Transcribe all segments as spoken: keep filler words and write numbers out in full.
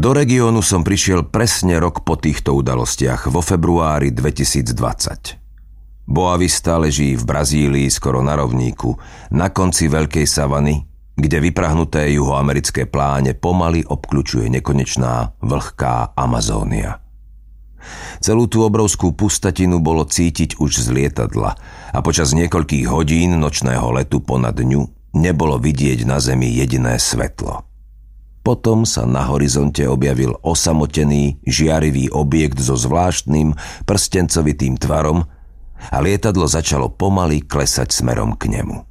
Do regiónu som prišiel presne rok po týchto udalostiach, vo februári dvetisícdvadsať. Boa Vista leží v Brazílii skoro na rovníku, na konci veľkej savany, kde vyprahnuté juhoamerické pláne pomaly obkľučuje nekonečná vlhká Amazónia. Celú tú obrovskú pustatinu bolo cítiť už z lietadla a počas niekoľkých hodín nočného letu ponad ňu nebolo vidieť na zemi jediné svetlo. Potom sa na horizonte objavil osamotený, žiarivý objekt so zvláštnym prstencovitým tvarom a lietadlo začalo pomaly klesať smerom k nemu.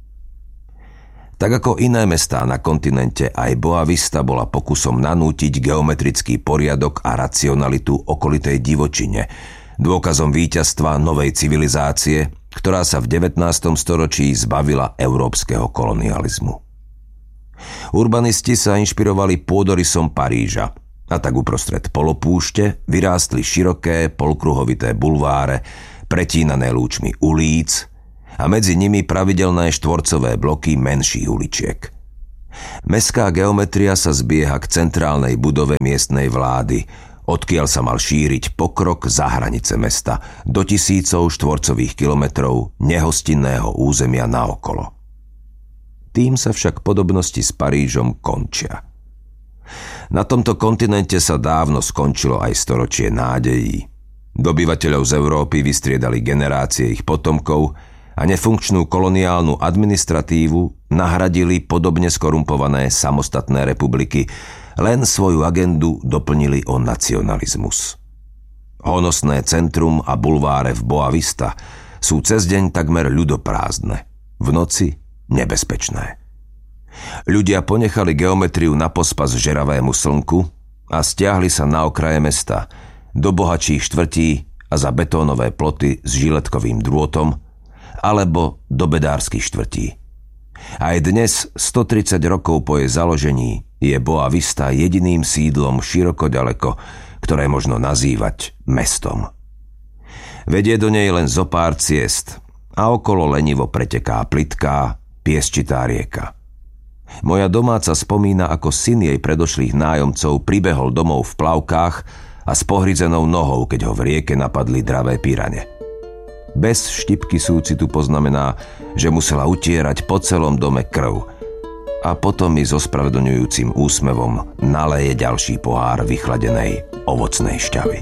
Tak ako iné mestá na kontinente, aj Boa Vista bola pokusom nanútiť geometrický poriadok a racionalitu okolitej divočine, dôkazom víťazstva novej civilizácie, ktorá sa v devätnástom storočí zbavila európskeho kolonializmu. Urbanisti sa inšpirovali pôdorysom Paríža a tak uprostred polopúšte vyrástli široké polkruhovité bulváre, pretínané lúčmi ulíc a medzi nimi pravidelné štvorcové bloky menších uličiek. Mestská geometria sa zbieha k centrálnej budove miestnej vlády, odkiaľ sa mal šíriť pokrok za hranice mesta do tisícov štvorcových kilometrov nehostinného územia naokolo. Tým sa však podobnosti s Parížom končia. Na tomto kontinente sa dávno skončilo aj storočie nádejí. Dobyvateľov z Európy vystriedali generácie ich potomkov a nefunkčnú koloniálnu administratívu nahradili podobne skorumpované samostatné republiky, len svoju agendu doplnili o nacionalizmus. Honosné centrum a bulváre v Boa Vista sú cez deň takmer ľudoprázdne, v noci nebezpečné. Ľudia ponechali geometriu na pospas žeravému slnku a stiahli sa na okraje mesta, do bohatších štvrtí a za betónové ploty s žiletkovým drôtom, alebo do bedárskych štvrtí. Aj dnes, stotridsať rokov po jej založení, je Boa Vista jediným sídlom široko ďaleko, ktoré možno nazývať mestom. Vedie do nej len zo pár ciest a okolo lenivo preteká plitká, piesčitá rieka. Moja domáca spomína, ako syn jej predošlých nájomcov pribehol domov v plavkách a s pohryzenou nohou, keď ho v rieke napadli dravé pirane. Bez štipky súcitu poznamená, že musela utierať po celom dome krv a potom mi so spravedlňujúcim úsmevom naleje ďalší pohár vychladenej ovocnej šťavy.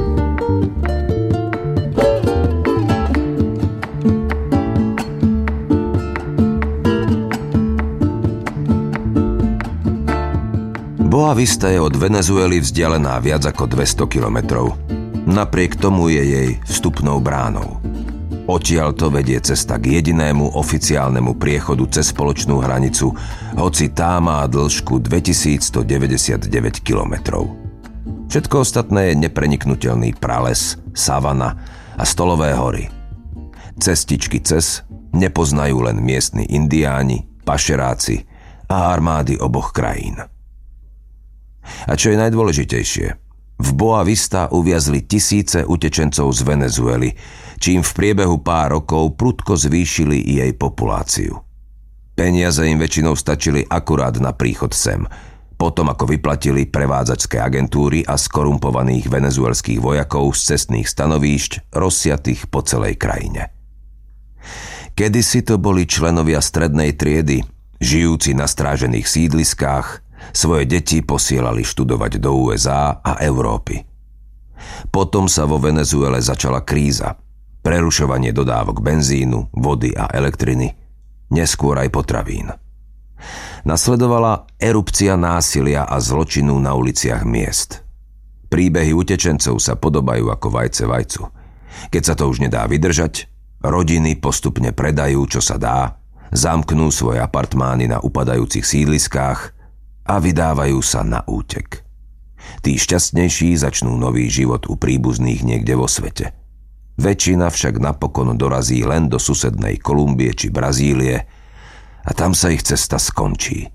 Boa Vista je od Venezuely vzdialená viac ako dvesto kilometrov. Napriek tomu je jej vstupnou bránou. Odtiaľto vedie cesta k jedinému oficiálnemu priechodu cez spoločnú hranicu, hoci tá má dĺžku dvetisícstodeväťdesiatdeväť kilometrov. Všetko ostatné je nepreniknutelný prales, savana a stolové hory. Cestičky cez nepoznajú len miestni indiáni, pašeráci a armády oboch krajín. A čo je najdôležitejšie, v Boa Vista uviazli tisíce utečencov z Venezuely, čím v priebehu pár rokov prudko zvýšili jej populáciu. Peniaze im väčšinou stačili akurát na príchod sem, potom ako vyplatili prevádzačské agentúry a skorumpovaných venezuelských vojakov z cestných stanovíšť rozsiatých po celej krajine. Kedysi to boli členovia strednej triedy, žijúci na strážených sídliskách, svoje deti posielali študovať do ú es á a Európy. Potom sa vo Venezuele začala kríza, prerušovanie dodávok benzínu, vody a elektriny, neskôr aj potravín. Nasledovala erupcia násilia a zločinu na uliciach miest. Príbehy utečencov sa podobajú ako vajce vajcu. Keď sa to už nedá vydržať, rodiny postupne predajú, čo sa dá, zamknú svoje apartmány na upadajúcich sídliskách a vydávajú sa na útek. Tí šťastnejší začnú nový život u príbuzných niekde vo svete. Väčšina však napokon dorazí len do susednej Kolumbie či Brazílie a tam sa ich cesta skončí.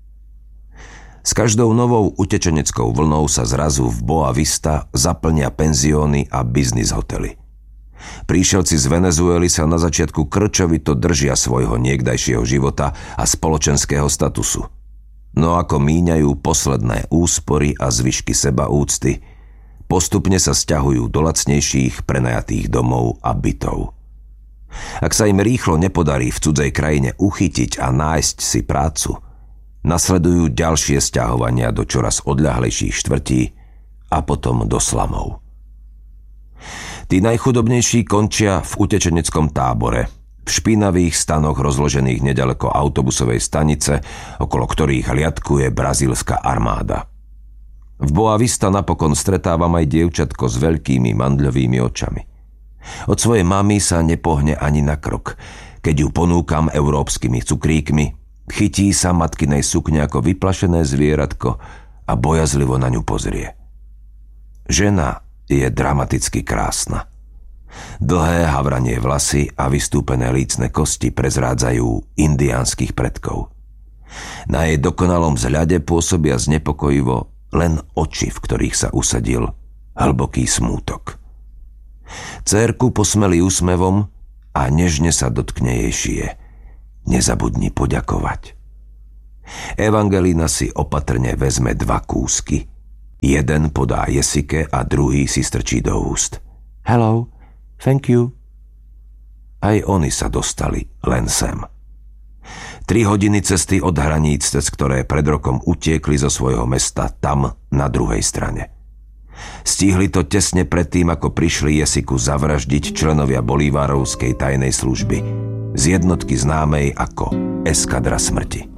S každou novou utečeneckou vlnou sa zrazu v Boa Vista zaplnia penzióny a biznis hotely. Príšelci z Venezuely sa na začiatku krčovito držia svojho niekdajšieho života a spoločenského statusu. No ako míňajú posledné úspory a zvyšky sebaúcty, postupne sa sťahujú do lacnejších prenajatých domov a bytov. Ak sa im rýchlo nepodarí v cudzej krajine uchytiť a nájsť si prácu, nasledujú ďalšie sťahovania do čoraz odľahlejších štvrtí a potom do slamov. Tí najchudobnejší končia v utečeneckom tábore, v špinavých stanoch rozložených nedaleko autobusovej stanice, okolo ktorých hliadkuje brazílska armáda. V Boa Vista napokon stretávam aj dievčatko s veľkými mandľovými očami. Od svojej mamy sa nepohne ani na krok. Keď ju ponúkam európskymi cukríkmi, chytí sa matkinej sukne ako vyplašené zvieratko a bojazlivo na ňu pozrie. Žena je dramaticky krásna. Dlhé havranie vlasy a vystúpené lícne kosti prezrádzajú indiánskych predkov. Na jej dokonalom vzhľade pôsobia znepokojivo len oči, v ktorých sa usadil hlboký smútok. Dcérku posmelí úsmevom a nežne sa dotkne jej šije. Nezabudni poďakovať. Evangelina si opatrne vezme dva kúsky. Jeden podá Jesike a druhý si strčí do úst. Hello, thank you. Aj oni sa dostali len sem. Tri hodiny cesty od hraníc, cez ktoré pred rokom utiekli zo svojho mesta tam na druhej strane. Stihli to tesne predtým, ako prišli Jesiku zavraždiť členovia bolívarovskej tajnej služby z jednotky známej ako Eskadra smrti.